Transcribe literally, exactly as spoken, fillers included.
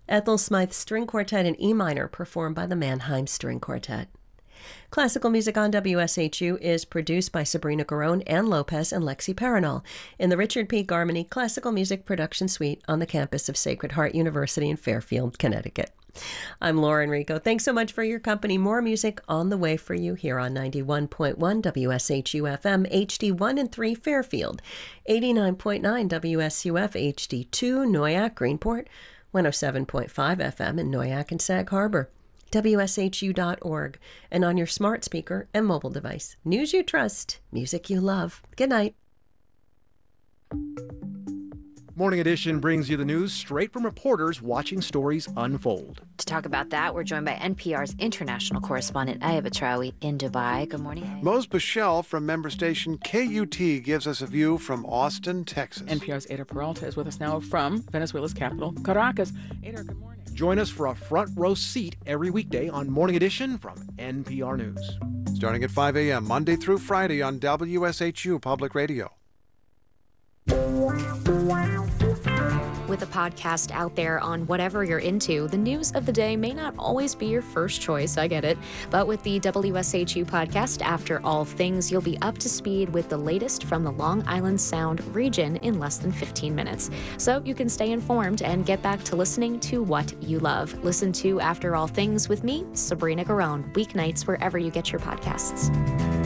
Ethel Smythe String Quartet in E minor, performed by the Mannheim String Quartet. Classical music on W S H U is produced by Sabrina Garone, Ann Lopez, and Lexi Paranol in the Richard P. Garmany Classical Music Production Suite on the campus of Sacred Heart University in Fairfield, Connecticut. I'm Lauren Rico. Thanks so much for your company. More music on the way for you here on ninety-one point one W S H U F M, H D one and three Fairfield, eighty-nine point nine W S U F H D two Noyak Greenport, one oh seven point five F M in Noyak and Sag Harbor, W S H U dot org, and on your smart speaker and mobile device. News you trust, music you love. Good night. Morning Edition brings you the news straight from reporters watching stories unfold. To talk about that, we're joined by N P R's international correspondent, Aya Batrawi, in Dubai. Good morning, Aya. Mose Bichelle from member station K U T gives us a view from Austin, Texas. N P R's Ada Peralta is with us now from Venezuela's capital, Caracas. Ada, good morning. Join us for a front row seat every weekday on Morning Edition from N P R News. Starting at five a.m. Monday through Friday on W S H U Public Radio. With a podcast out there on whatever you're into, the news of the day may not always be your first choice, I get it. But with the W S H U podcast, After All Things, you'll be up to speed with the latest from the Long Island Sound region in less than fifteen minutes. So you can stay informed and get back to listening to what you love. Listen to After All Things with me, Sabrina Garone, weeknights wherever you get your podcasts.